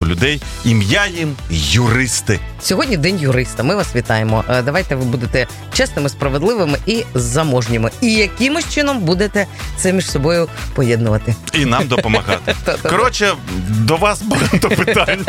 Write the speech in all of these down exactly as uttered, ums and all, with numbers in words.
людей. Ім'я їм юристи. Сьогодні День юриста. Ми вас вітаємо. Давайте ви будете чесними, справедливими і заможніми. І якимось чином будете це між собою поєднувати. І нам допомагати. Коротше, до вас багато питань.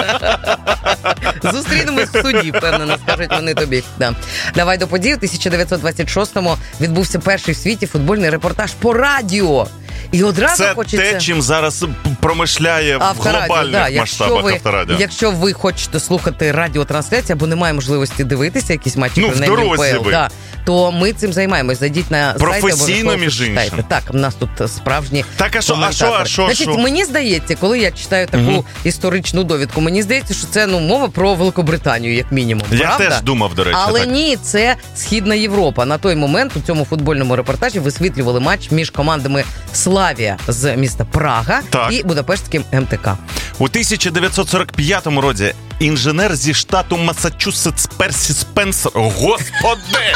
Зустрінемось в суді, впевнено, скажуть вони тобі. Да. Давай до подій. У тисяча дев'ятсот двадцять шостому відбувся перший в світі футбольний репортаж по радіо. І одразу це хочеться... те, чим зараз промишляє в глобальних да. масштабах ви, Авторадіо. Якщо ви хочете слухати радіотрансляцію, або немає можливості дивитися якісь матчі, ну, принаймні в дорозі ви. Да, то ми цим займаємось. Зайдіть на сайт, професійно, між іншим. Так, в нас тут справжні так, а що, а що, а що, Значить, що? мені здається, коли я читаю таку угу. історичну довідку, мені здається, що це ну мова про Великобританію, як мінімум. Я правда? теж думав, до речі. Але так. ні, це Східна Європа. На той момент у цьому футбольному репортажі висвітлювали матч між командами Славія з міста Прага так. і Будапештським ем те ка. У тисяча дев'ятсот сорок п'ятому році інженер зі штату Массачусетс Персі Спенсер, господи!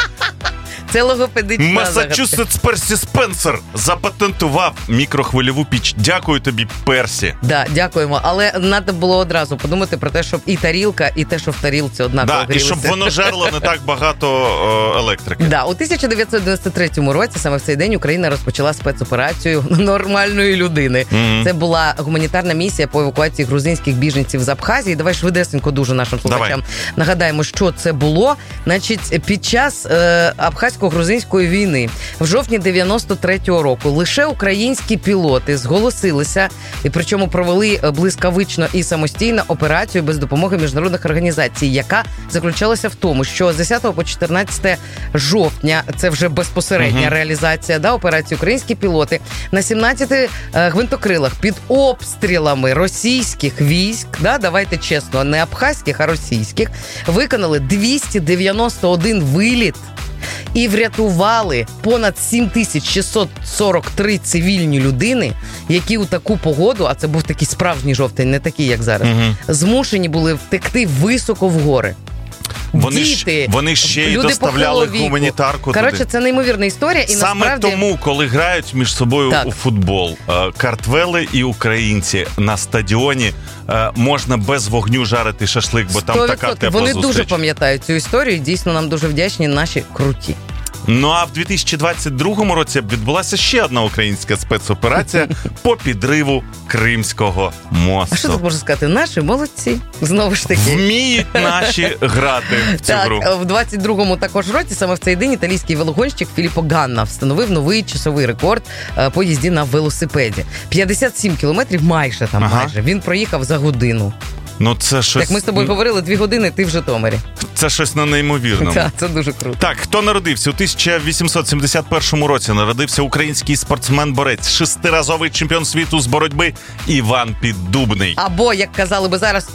Це логопедична Массачусетс Персі Спенсер запатентував мікрохвильову піч. Дякую тобі, Персі. Да, дякуємо. Але треба було одразу подумати про те, щоб і тарілка, і те, що в тарілці однаково да, грілися. І щоб воно жерло не так багато о, електрики. Да, у тисяча дев'ятсот дев'яносто третьому році, саме в цей день, Україна розпочала спецоперацію нормальної людини. Mm-hmm. Це була гуманітарна місія по евакуації грузинських біженців з Абхазії. Давай швидесенько дуже нашим слухачам Давай. нагадаємо, що це було. Значить, під час е, абхазько-грузинської війни в жовтні дев'яносто третього року лише українські пілоти зголосилися, і причому провели блискавично і самостійно операцію без допомоги міжнародних організацій, яка заключалася в тому, що з десятого по чотирнадцяте жовтня, це вже безпосередня uh-huh. реалізація да, операції, українські пілоти на сімнадцяти е, гвинтокрилах під обстрілами російських військ, да, давайте чесно, не абхазьких, а російських, виконали двісті дев'яносто один виліт і врятували понад сім тисяч шістсот сорок три цивільні людини, які у таку погоду, а це був такий справжній жовтень, не такий, як зараз, угу. змушені були втекти високо в гори. Вони, Діти, ж, вони ще й доставляли гуманітарку туди. Коротше, це неймовірна історія. І саме насправді... тому, коли грають між собою так. у футбол, картвели і українці на стадіоні, можна без вогню жарити шашлик, бо там така тепла Вони зустріч. дуже пам'ятають цю історію, дійсно нам дуже вдячні наші круті. Ну а в дві тисячі двадцять другому році відбулася ще одна українська спецоперація по підриву Кримського мосту. А що тут можна сказати? Наші молодці. Знову ж таки. Вміють наші грати в цю так, гру. В двадцять другому також році, саме в цей день, італійський велогонщик Філіппо Ганна встановив новий часовий рекорд по їзді на велосипеді. п'ятдесят сім кілометрів майже там, ага. майже. Він проїхав за годину. Ну це щось... Як ми з тобою говорили, дві години ти в Житомирі. Це щось на неймовірному. Так, це дуже круто. Так, хто народився? У тисяча вісімсот сімдесят першому році народився український спортсмен-борець, шестиразовий чемпіон світу з боротьби Іван Піддубний. Або, як казали би зараз,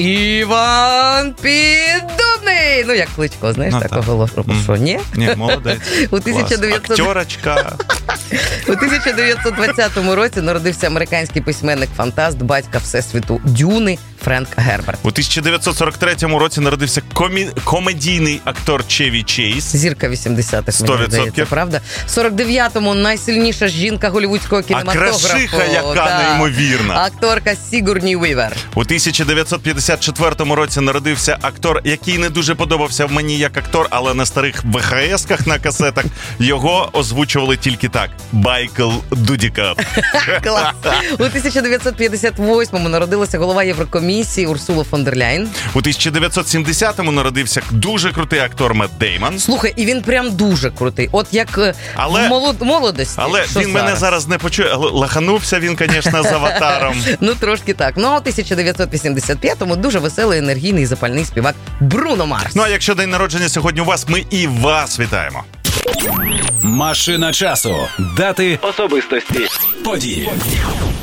Іван Піддубний! Ну, як Кличко, знаєш, ну, такого голосу. Що, ні? Ні, молодець. У тисяча дев'ятсот... Актерочка. У тисяча дев'ятсот двадцятому році народився американський письменник-фантаст, батька Всесвіту Дюни Френк Герберт. У тисяча дев'ятсот сорок третьому році народився комі... комедійний актор Чеві Чейз. Зірка вісімдесятих, мені здається, правда? В сорок дев'ятому найсильніша жінка голлівудського кінематографу. А крашиха, яка да. неймовірна. Акторка Сігурні Уівер. У тисяча дев'ятсот п'ятдесят четвертому році народився актор, який не дуже подобався мені як актор, але на старих ве ха есках на касетах його озвучували тільки так. Байкл Дудіка. Клас. У тисяча дев'ятсот п'ятдесят восьмому народилася голова Єврокомісії Урсула фон дер Ляйн. У тисяча дев'ятсот сімдесятому народився дуже крутий актор Мет Деймон. Слухай, і він прям дуже крутий. От як але, в молод... молодості. Але що він зараз? мене зараз не почує. Лаханувся він, звісно, з аватаром. Ну, трошки так. Ну, а у тисяча дев'ятсот вісімдесят п'ятому дуже веселий, енергійний і запальний співак Бруно Марс. Ну, а якщо день народження сьогодні у вас, ми і вас вітаємо. Машина часу. Дати, особистості, події.